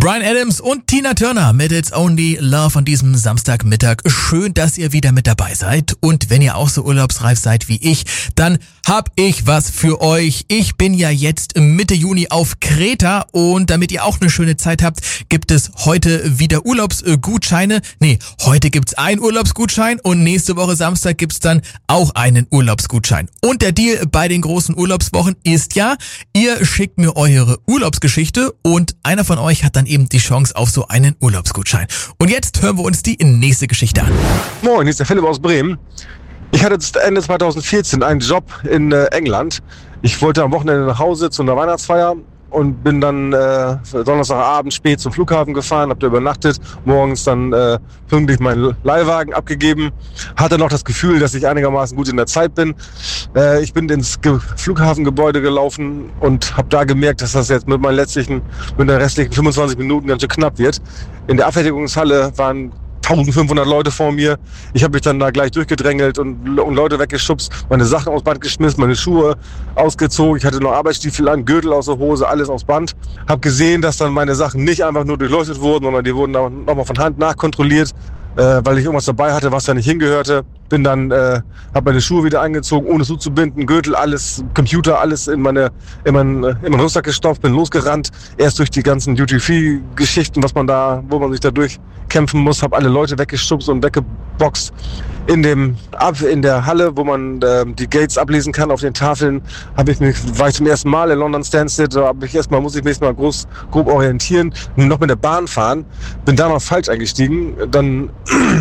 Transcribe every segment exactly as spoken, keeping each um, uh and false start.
Bryan Adams und Tina Turner mit It's Only Love an diesem Samstagmittag. Schön, dass ihr wieder mit dabei seid. Und wenn ihr auch so urlaubsreif seid wie ich, dann hab ich was für euch. Ich bin ja jetzt Mitte Juni auf Kreta und damit ihr auch eine schöne Zeit habt, gibt es heute wieder Urlaubsgutscheine. Nee, heute gibt's einen Urlaubsgutschein und nächste Woche Samstag gibt's dann auch einen Urlaubsgutschein. Und der Deal bei den großen Urlaubswochen ist ja, ihr schickt mir eure Urlaubsgeschichte und einer von euch hat dann eben die Chance auf so einen Urlaubsgutschein. Und jetzt hören wir uns die nächste Geschichte an. Moin, hier ist der Philipp aus Bremen. Ich hatte Ende zweitausendvierzehn einen Job in äh, England. Ich wollte am Wochenende nach Hause zu einer Weihnachtsfeier und bin dann äh, Donnerstagabend spät zum Flughafen gefahren, hab da übernachtet, morgens dann äh, pünktlich meinen Leihwagen abgegeben, hatte noch das Gefühl, dass ich einigermaßen gut in der Zeit bin. Äh, ich bin ins Ge- Flughafengebäude gelaufen und habe da gemerkt, dass das jetzt mit meinen letztlichen, mit den restlichen fünfundzwanzig Minuten ganz schön knapp wird. In der Abfertigungshalle waren eintausendfünfhundert Leute vor mir. Ich habe mich dann da gleich durchgedrängelt und, und Leute weggeschubst, meine Sachen aufs Band geschmissen, meine Schuhe ausgezogen. Ich hatte noch Arbeitsstiefel an, Gürtel aus der Hose, alles aufs Band. Habe gesehen, dass dann meine Sachen nicht einfach nur durchleuchtet wurden, sondern die wurden dann nochmal von Hand nachkontrolliert, äh, weil ich irgendwas dabei hatte, was da nicht hingehörte. Bin dann, äh, habe meine Schuhe wieder eingezogen, ohne es zuzubinden, Gürtel, alles, Computer, alles in meine, in meinen, in meinen Rucksack gestopft, bin losgerannt. Erst durch die ganzen Duty-Free-Geschichten, was man da, wo man sich da durchkämpfen muss, habe alle Leute weggeschubst und weggeboxt. In dem, ab, in der Halle, wo man äh, die Gates ablesen kann auf den Tafeln, habe ich mich, war ich zum ersten Mal in London Stansted, da habe ich erstmal, muss ich mich mal groß, grob orientieren, noch mit der Bahn fahren, bin da noch falsch eingestiegen, dann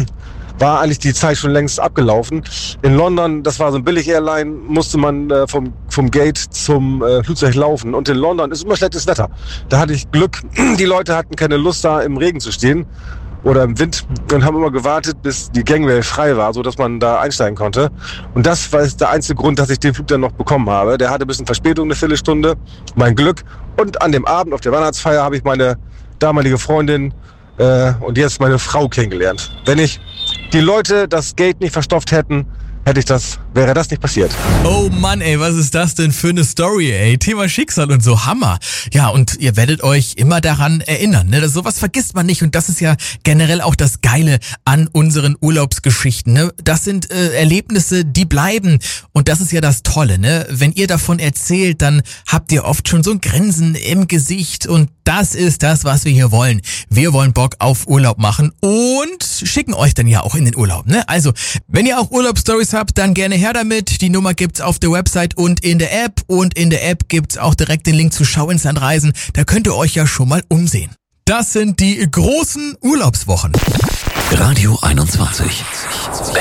war eigentlich die Zeit schon längst abgelaufen. In London, das war so ein Billig-Airline, musste man äh, vom, vom Gate zum äh, Flugzeug laufen. Und in London ist immer schlechtes Wetter. Da hatte ich Glück, die Leute hatten keine Lust, da im Regen zu stehen oder im Wind und haben immer gewartet, bis die Gangway frei war, so dass man da einsteigen konnte. Und das war der einzige Grund, dass ich den Flug dann noch bekommen habe. Der hatte ein bisschen Verspätung, eine Viertelstunde. Mein Glück. Und an dem Abend auf der Weihnachtsfeier habe ich meine damalige Freundin äh, und jetzt meine Frau kennengelernt. Wenn ich die Leute das Gate nicht verstopft hätten, hätte ich das, wäre das nicht passiert. Oh Mann, ey, was ist das denn für eine Story, ey? Thema Schicksal und so, Hammer. Ja, und ihr werdet euch immer daran erinnern, ne? Das, sowas vergisst man nicht und das ist ja generell auch das Geile an unseren Urlaubsgeschichten, ne? Das sind äh, Erlebnisse, die bleiben und das ist ja das Tolle, ne? Wenn ihr davon erzählt, dann habt ihr oft schon so ein Grinsen im Gesicht und das ist das, was wir hier wollen. Wir wollen Bock auf Urlaub machen und schicken euch dann ja auch in den Urlaub, ne? Also, wenn ihr auch Urlaubsstories habt, dann gerne her damit. Die Nummer gibt's auf der Website und in der App. Und in der App gibt's auch direkt den Link zu Schau ins Land reisen. Da könnt ihr euch ja schon mal umsehen. Das sind die großen Urlaubswochen. Radio einundzwanzig.